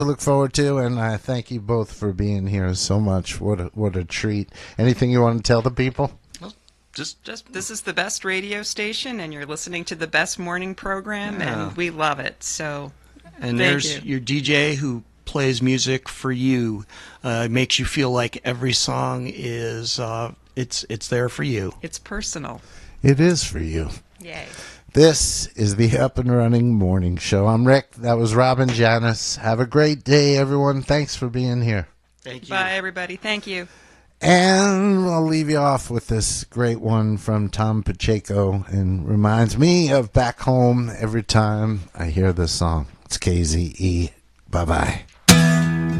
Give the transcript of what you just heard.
look forward to, and I thank you both for being here so much. What a treat. Anything you want to tell the people? Well, Just this is the best radio station, and you're listening to the best morning program, yeah. and we love it. So, And thank there's you. your DJ who plays music for you. Makes you feel like every song is it's there for you. It's personal. It is for you. Yay. This is the Up and Running Morning Show. I'm Rick. That was Robin Janis. Have a great day, everyone. Thanks for being here. Thank you. Bye, everybody. Thank you. And I'll leave you off with this great one from Tom Pacheco, and reminds me of back home every time I hear this song. It's KZE. Bye-bye.